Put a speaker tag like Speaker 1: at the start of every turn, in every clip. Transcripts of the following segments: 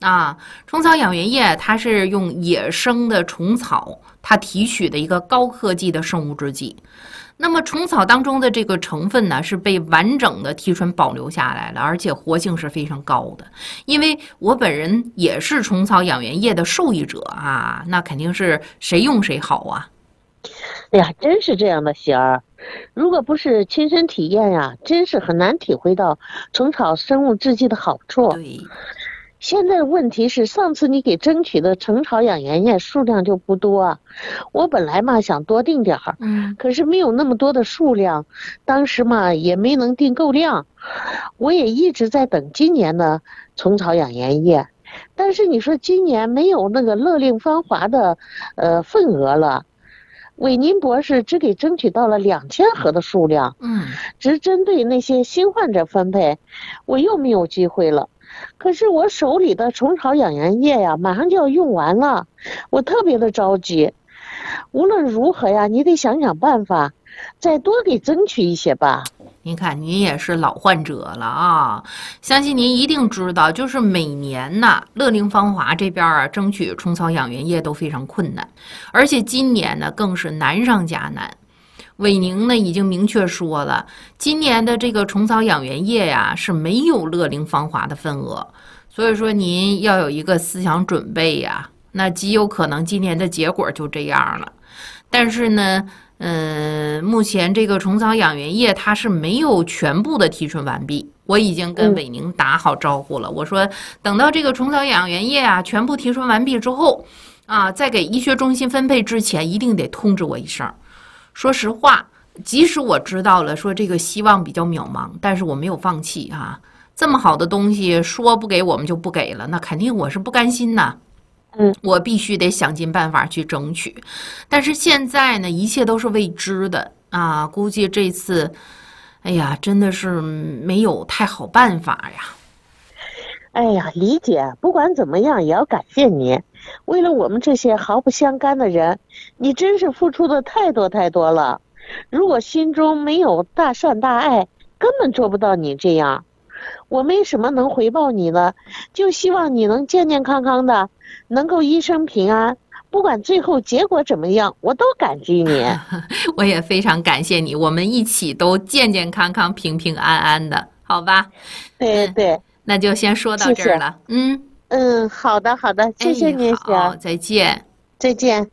Speaker 1: 啊，虫草养源液它是用野生的虫草，它提取的一个高科技的生物制剂。那么虫草当中的这个成分呢，是被完整的提纯保留下来了，而且活性是非常高的。因为我本人也是虫草养源液的受益者啊，那肯定是谁用谁好啊。
Speaker 2: 哎呀，真是这样的，喜儿。如果不是亲身体验呀，真是很难体会到虫草生物制剂的好处。
Speaker 1: 对，
Speaker 2: 现在的问题是，上次你给争取的虫草养源液数量就不多啊。我本来嘛想多订点儿，可是没有那么多的数量，当时嘛也没能订够量。我也一直在等今年的虫草养源液，但是你说今年没有那个勒令芳华的份额了。韦宁博士只给争取到了2000盒的数量，只针对那些新患者分配，我又没有机会了。可是我手里的虫草养源液呀，马上就要用完了，我特别的着急。无论如何呀，你得想想办法，再多给争取一些吧。
Speaker 1: 您看，您也是老患者了啊，相信您一定知道，就是每年呢，乐龄芳华这边啊，争取虫草养源液都非常困难，而且今年呢，更是难上加难。韦宁呢已经明确说了，今年的这个虫草养源液呀是没有乐龄芳华的份额，所以说您要有一个思想准备呀，那极有可能今年的结果就这样了。但是呢，目前这个虫草养源液它是没有全部的提纯完毕，我已经跟韦宁打好招呼了，我说等到这个虫草养源液啊全部提纯完毕之后啊，在给医学中心分配之前，一定得通知我一声。说实话，即使我知道了说这个希望比较渺茫，但是我没有放弃啊。这么好的东西说不给我们就不给了，那肯定我是不甘心呐。我必须得想尽办法去争取。但是现在呢，一切都是未知的啊，估计这次哎呀，真的是没有太好办法呀。
Speaker 2: 哎呀，理解，不管怎么样也要感谢你，为了我们这些毫不相干的人，你真是付出的太多太多了。如果心中没有大善大爱，根本做不到你这样。我没什么能回报你的，就希望你能健健康康的，能够一生平安。不管最后结果怎么样，我都感激你。
Speaker 1: 我也非常感谢你，我们一起都健健康康、平平安安的，好吧？
Speaker 2: 对对。
Speaker 1: 那就先说到这儿了。
Speaker 2: 好的好的，谢谢你，
Speaker 1: 好，再见，
Speaker 2: 再见。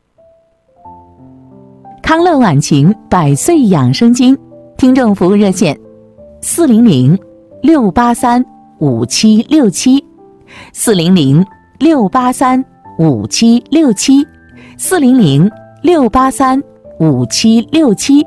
Speaker 3: 康乐晚晴100岁养生经听众服务热线400-683-5767，400-683-5767，400-683-5767。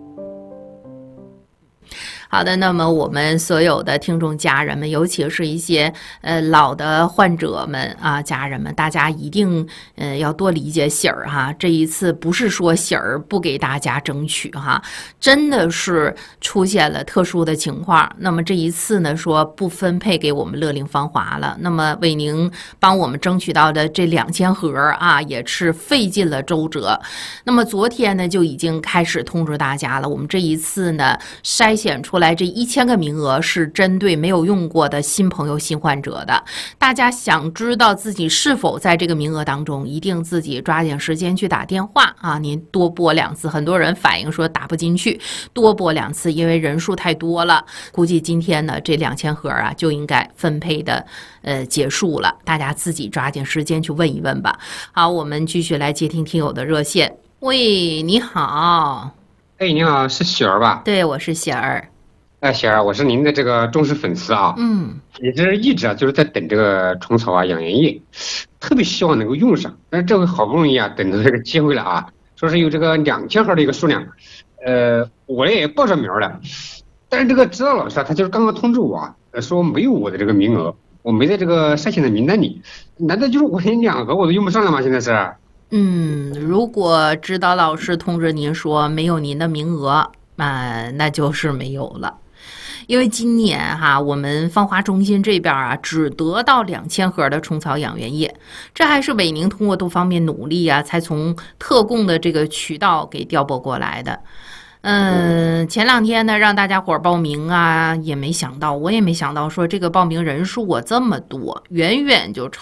Speaker 1: 好的，那么我们所有的听众家人们，尤其是一些老的患者们啊，家人们，大家一定要多理解喜儿哈。这一次不是说喜儿不给大家争取哈，真的是出现了特殊的情况。那么这一次呢，说不分配给我们乐龄芳华了。那么韦宁帮我们争取到的这2000盒啊，也是费尽了周折。那么昨天呢，就已经开始通知大家了，我们这一次呢筛选出来这1000个名额是针对没有用过的新朋友、新患者的。大家想知道自己是否在这个名额当中，一定自己抓紧时间去打电话啊！您多拨2次，很多人反映说打不进去，多拨2次，因为人数太多了。估计今天呢，这2000盒啊就应该分配的结束了，大家自己抓紧时间去问一问吧。好，我们继续来接听听友的热线。喂，你好。
Speaker 4: 哎，你好，是喜儿吧？
Speaker 1: 对，我是喜儿。
Speaker 4: 喜儿，我是您的这个忠实粉丝啊。也是一直就是在等这个虫草啊养源液，特别希望能够用上。但是这回好不容易啊等到这个机会了啊，说是有这个2000盒的一个数量，我也报上名了。但是这个指导老师啊，他就是刚刚通知我说没有我的这个名额，我没在这个筛选的名单里。难道就是我连2盒我都用不上了吗？现在是？
Speaker 1: 如果指导老师通知您说没有您的名额，那就是没有了。因为今年哈，我们芳华中心这边啊，只得到2000盒的虫草养源液，这还是韦宁通过多方面努力啊，才从特供的这个渠道给调拨过来的。前2天呢，让大家伙报名啊，我也没想到说这个报名人数这么多，远远就超